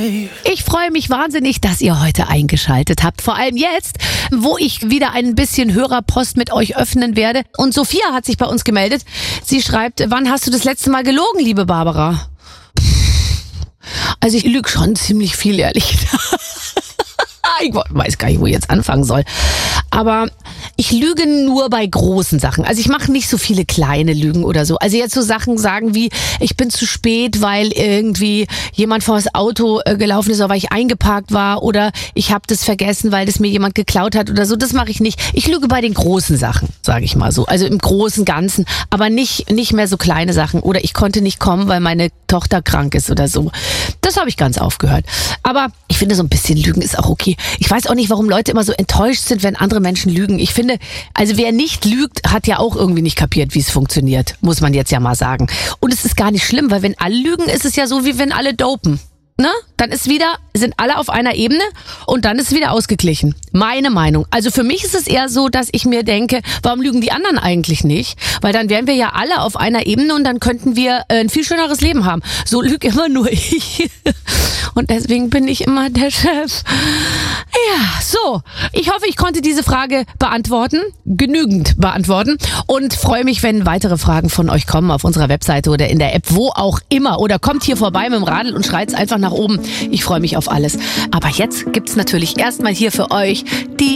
Ich freue mich wahnsinnig, dass ihr heute eingeschaltet habt. Vor allem jetzt, wo ich wieder ein bisschen Hörerpost mit euch öffnen werde. Und Sophia hat sich bei uns gemeldet. Sie schreibt, wann hast du das letzte Mal gelogen, liebe Barbara? Also ich lüge schon ziemlich viel, ehrlich gesagt. Ich weiß gar nicht, wo ich jetzt anfangen soll. Aber ich lüge nur bei großen Sachen. Also ich mache nicht so viele kleine Lügen oder so. Also jetzt so Sachen sagen wie, ich bin zu spät, weil irgendwie jemand vor das Auto gelaufen ist oder weil ich eingeparkt war oder ich habe das vergessen, weil das mir jemand geklaut hat oder so. Das mache ich nicht. Ich lüge bei den großen Sachen, sage ich mal so. Also im großen Ganzen, aber nicht mehr so kleine Sachen. Oder ich konnte nicht kommen, weil meine Tochter krank ist oder so. Das habe ich ganz aufgehört. Aber ich finde, so ein bisschen Lügen ist auch okay. Ich weiß auch nicht, warum Leute immer so enttäuscht sind, wenn andere Menschen lügen. Ich finde, also wer nicht lügt, hat ja auch irgendwie nicht kapiert, wie es funktioniert. Muss man jetzt ja mal sagen. Und es ist gar nicht schlimm, weil wenn alle lügen, ist es ja so, wie wenn alle dopen. Ne? Dann sind alle auf einer Ebene und dann ist es wieder ausgeglichen. Meine Meinung. Also für mich ist es eher so, dass ich mir denke, warum lügen die anderen eigentlich nicht? Weil dann wären wir ja alle auf einer Ebene und dann könnten wir ein viel schöneres Leben haben. So lüge immer nur ich. Und deswegen bin ich immer der Chef. Ja, so. Ich hoffe, ich konnte diese Frage genügend beantworten und freue mich, wenn weitere Fragen von euch kommen auf unserer Webseite oder in der App, wo auch immer. Oder kommt hier vorbei mit dem Radl und schreit's einfach nach oben. Ich freue mich auf alles. Aber jetzt gibt's natürlich erstmal hier für euch die